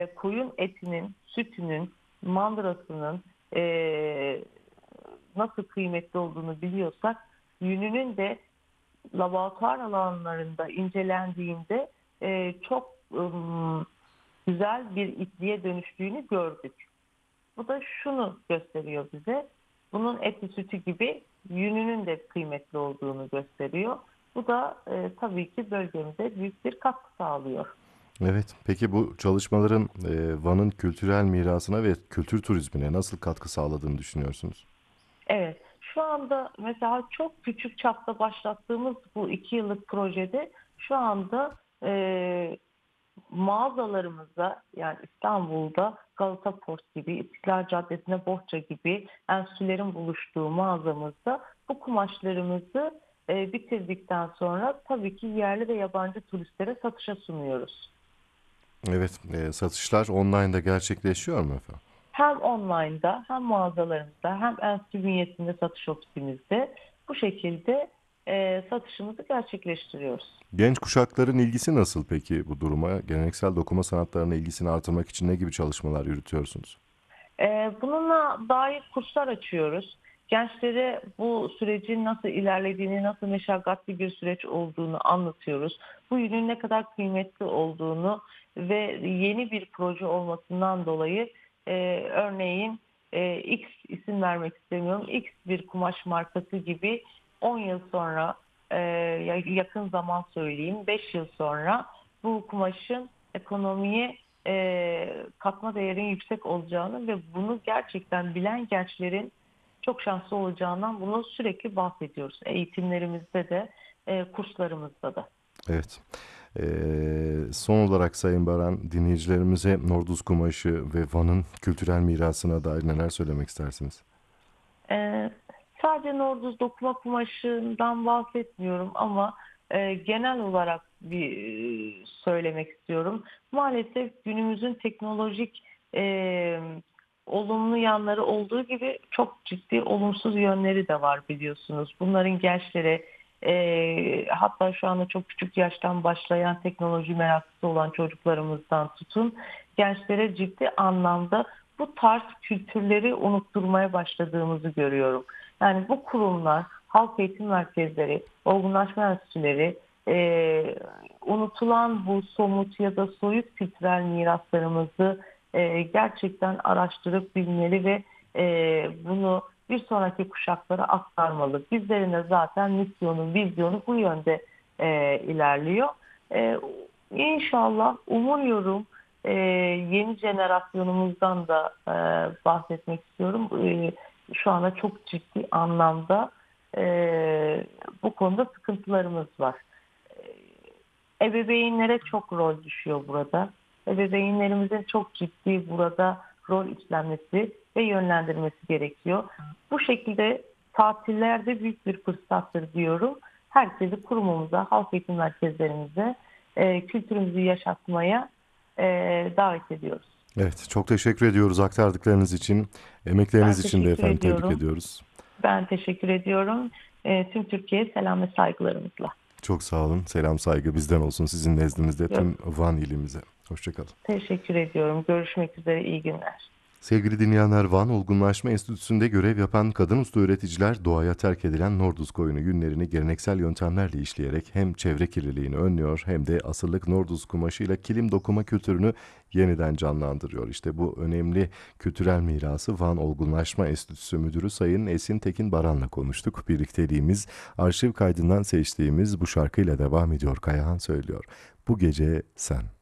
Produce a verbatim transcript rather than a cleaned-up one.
koyun etinin, sütünün, mandırasının e, nasıl kıymetli olduğunu biliyorsak, yününün de laboratuvar alanlarında incelendiğinde e, çok ım, güzel bir ipliğe dönüştüğünü gördük. Bu da şunu gösteriyor bize: bunun eti sütü gibi yününün de kıymetli olduğunu gösteriyor. Bu da e, tabii ki bölgemize büyük bir katkı sağlıyor. Evet. Peki bu çalışmaların e, Van'ın kültürel mirasına ve kültür turizmine nasıl katkı sağladığını düşünüyorsunuz? Evet, şu anda mesela çok küçük çapta başlattığımız bu iki yıllık projede şu anda e, mağazalarımızda, yani İstanbul'da Galata Port gibi, İstiklal Caddesi'nde Bohça gibi enstitülerin buluştuğu mağazamızda bu kumaşlarımızı e, bitirdikten sonra tabii ki yerli ve yabancı turistlere satışa sunuyoruz. Evet, e, satışlar online'da gerçekleşiyor mu efendim? Hem online'da hem mağazalarımızda hem enstitü bünyesinde satış ofisimizde bu şekilde e, satışımızı gerçekleştiriyoruz. Genç kuşakların ilgisi nasıl peki bu duruma? Geleneksel dokuma sanatlarına ilgisini artırmak için ne gibi çalışmalar yürütüyorsunuz? Ee, Bununla dair kurslar açıyoruz. Gençlere bu sürecin nasıl ilerlediğini, nasıl meşakkatli bir süreç olduğunu anlatıyoruz. Bu ürünün ne kadar kıymetli olduğunu ve yeni bir proje olmasından dolayı e, örneğin e, X, isim vermek istemiyorum, X bir kumaş markası gibi on yıl sonra, e, yakın zaman söyleyeyim, beş yıl sonra bu kumaşın ekonomiye e, katma değerin yüksek olacağını ve bunu gerçekten bilen gençlerin çok şanslı olacağından bunu sürekli bahsediyoruz. Eğitimlerimizde de, e, kurslarımızda da. Evet. E, son olarak Sayın Baran, dinleyicilerimize Norduz kumaşı ve Van'ın kültürel mirasına dair neler söylemek istersiniz? E, Sadece Norduz dokuma kumaşından bahsetmiyorum ama e, genel olarak bir e, söylemek istiyorum. Maalesef günümüzün teknolojik e, olumlu yanları olduğu gibi çok ciddi olumsuz yönleri de var, biliyorsunuz. Bunların gençlere, e, hatta şu anda çok küçük yaştan başlayan teknoloji meraklısı olan çocuklarımızdan tutun gençlere ciddi anlamda bu tarz kültürleri unutturmaya başladığımızı görüyorum. Yani bu kurumlar, halk eğitim merkezleri, olgunlaşma enstitüleri e, unutulan bu somut ya da soyut kültürel miraslarımızı e, gerçekten araştırıp bilmeli ve e, bunu bir sonraki kuşaklara aktarmalı. Bizlerin de zaten misyonu, vizyonu bu yönde e, ilerliyor. E, İnşallah, umuyorum, e, yeni jenerasyonumuzdan da e, bahsetmek istiyorum. E, şu anda çok ciddi anlamda e, bu konuda sıkıntılarımız var. Ebeveynlere çok rol düşüyor burada. Ebeveynlerimizin çok ciddi burada rol üstlenmesi ve yönlendirmesi gerekiyor. Bu şekilde tatillerde büyük bir fırsattır diyorum. Herkesi kurumumuza, halk eğitim merkezlerimize e, kültürümüzü yaşatmaya e, davet ediyoruz. Evet, çok teşekkür ediyoruz aktardıklarınız için. Ben Emekleriniz için de teşekkür efendim tebrik ediyorum. ediyoruz. Ben teşekkür ediyorum. E, tüm Türkiye'ye selam ve saygılarımızla. Çok sağ olun. Selam saygı bizden olsun sizin nezdinizde Yok, tüm Van ilimize. Hoşça kalın. teşekkür ediyorum. Görüşmek üzere. İyi günler. Sevgili dinleyenler, Van Olgunlaşma Enstitüsü'nde görev yapan kadın usta öğreticiler doğaya terk edilen Norduz koyunu yünlerini geleneksel yöntemlerle işleyerek hem çevre kirliliğini önlüyor hem de asırlık Norduz kumaşıyla kilim dokuma kültürünü yeniden canlandırıyor. İşte bu önemli kültürel mirası Van Olgunlaşma Enstitüsü Müdürü Sayın Esin Tekin Baran'la konuştuk. Birlikteliğimiz arşiv kaydından seçtiğimiz bu şarkıyla devam ediyor. Kayahan söylüyor. Bu gece sen.